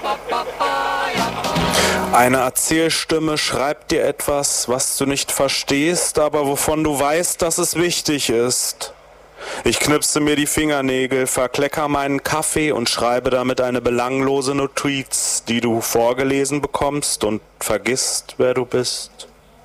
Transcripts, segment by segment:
Eine Erzählstimme schreibt dir etwas, was du nicht verstehst, aber wovon du weißt, dass es wichtig ist. Ich knipse mir die Fingernägel, verklecker meinen Kaffee und schreibe damit eine belanglose Notiz, die du vorgelesen bekommst und vergisst, wer du bist.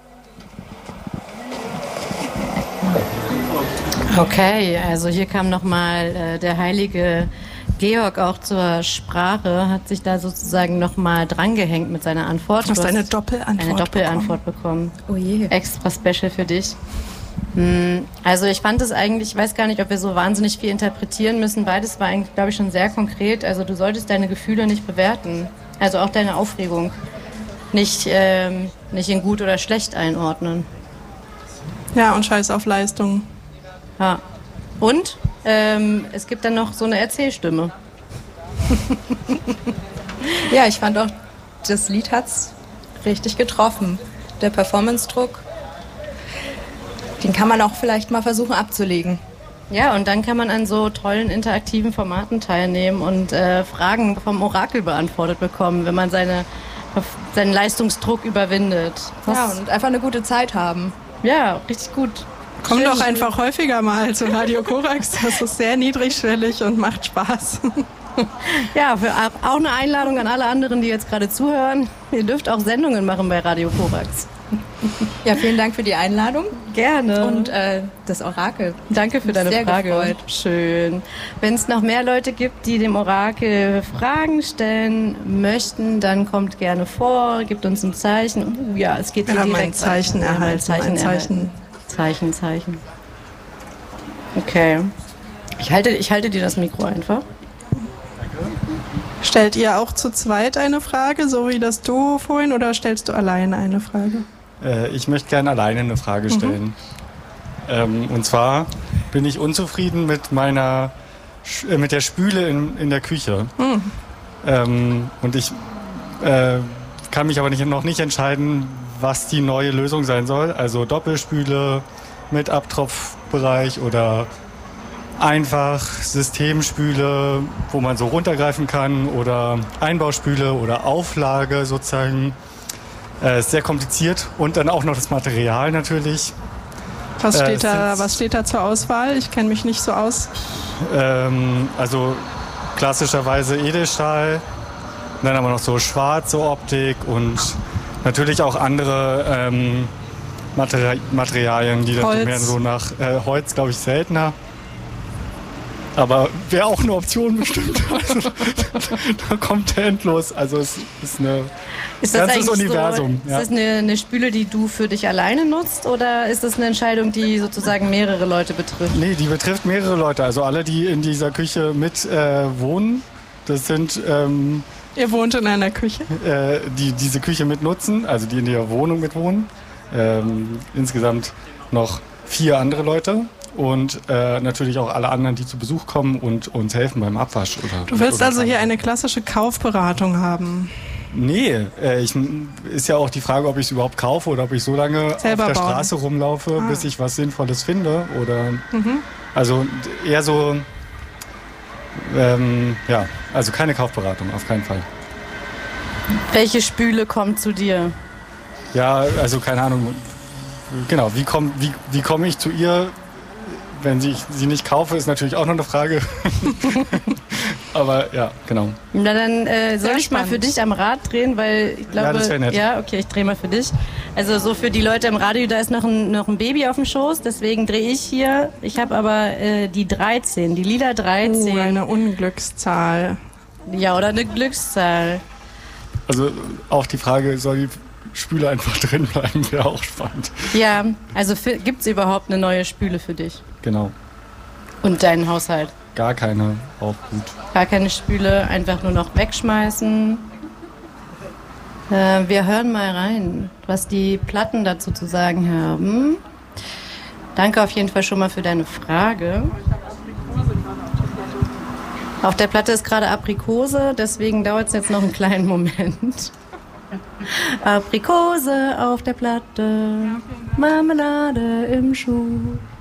Okay, also hier kam nochmal der heilige Georg auch zur Sprache, hat sich da sozusagen nochmal drangehängt mit seiner Antwort. Du hast eine Doppelantwort bekommen. Oh je. Extra special für dich. Also ich fand es eigentlich, ich weiß gar nicht, ob wir so wahnsinnig viel interpretieren müssen. Beides war eigentlich, glaube ich, schon sehr konkret. Also du solltest deine Gefühle nicht bewerten. Also auch deine Aufregung nicht in gut oder schlecht einordnen. Ja, und scheiß auf Leistung. Ja. Und es gibt dann noch so eine Erzählstimme. Ja, ich fand auch, das Lied hat's richtig getroffen. Der Performance-Druck, den kann man auch vielleicht mal versuchen abzulegen. Ja, und dann kann man an so tollen interaktiven Formaten teilnehmen und Fragen vom Orakel beantwortet bekommen, wenn man seinen Leistungsdruck überwindet. Ja, und einfach eine gute Zeit haben. Ja, richtig gut. Komm doch einfach häufiger mal zu Radio Korax. Das ist sehr niedrigschwellig und macht Spaß. Ja, auch eine Einladung an alle anderen, die jetzt gerade zuhören. Ihr dürft auch Sendungen machen bei Radio Korax. Ja, vielen Dank für die Einladung. Gerne. Und das Orakel. Danke für deine Frage. Gefreut. Schön. Wenn es noch mehr Leute gibt, die dem Orakel Fragen stellen möchten, dann kommt gerne vor, gibt uns ein Zeichen. Ja, es geht so direkt. Ein Zeichen erhalten. Zeichen. Okay. Ich halte dir das Mikro einfach. Stellt ihr auch zu zweit eine Frage, so wie das Duo vorhin, oder stellst du alleine eine Frage? Ich möchte gerne alleine eine Frage stellen. Und zwar bin ich unzufrieden mit mit der Spüle in der Küche. Und ich kann mich aber noch nicht entscheiden, was die neue Lösung sein soll. Also Doppelspüle mit Abtropfbereich oder einfach Systemspüle, wo man so runtergreifen kann, oder Einbauspüle oder Auflage sozusagen. Ist sehr kompliziert. Und dann auch noch das Material natürlich. Was steht da zur Auswahl? Ich kenne mich nicht so aus. Also klassischerweise Edelstahl, dann aber noch so schwarze Optik und natürlich auch andere Materialien, die dann mehr so nach Holz, glaube ich, seltener. Aber wäre auch eine Option bestimmt. Also, da kommt der endlos. Also es ist ein ganzes Universum. So, ist das eine Spüle, die du für dich alleine nutzt, oder ist das eine Entscheidung, die sozusagen mehrere Leute betrifft? Nee, die betrifft mehrere Leute. Also alle, die in dieser Küche mit wohnen. Das sind... Ihr wohnt in einer Küche? Die diese Küche mitnutzen, also die in der Wohnung mitwohnen. Insgesamt noch 4 andere Leute. Und natürlich auch alle anderen, die zu Besuch kommen und uns helfen beim Abwasch. Du willst also hier eine klassische Kaufberatung haben? Nee, ist ja auch die Frage, ob ich es überhaupt kaufe oder ob ich so lange selber auf der bauen. Straße rumlaufe, bis ich was Sinnvolles finde. Oder also eher so, also keine Kaufberatung, auf keinen Fall. Welche Spüle kommt zu dir? Ja, also keine Ahnung. Genau, wie komme ich zu ihr? Wenn ich sie nicht kaufe, ist natürlich auch noch eine Frage. Aber ja, genau. Na dann soll ich mal für dich am Rad drehen, weil ich glaube... Ja, das wäre nett. Ja, okay, ich drehe mal für dich. Also so für die Leute im Radio, da ist noch ein Baby auf dem Schoß, deswegen drehe ich hier. Ich habe aber die 13, die lila 13. Eine Unglückszahl. Ja, oder eine Glückszahl. Also auch die Frage, soll die Spüle einfach drin bleiben, wäre auch spannend. Ja, also gibt es überhaupt eine neue Spüle für dich? Genau. Und deinen Haushalt? Gar keine, auch gut. Gar keine Spüle, einfach nur noch wegschmeißen. Wir hören mal rein, was die Platten dazu zu sagen haben. Danke auf jeden Fall schon mal für deine Frage. Auf der Platte ist gerade Aprikose, deswegen dauert es jetzt noch einen kleinen Moment. Aprikose auf der Platte, Marmelade im Schuh.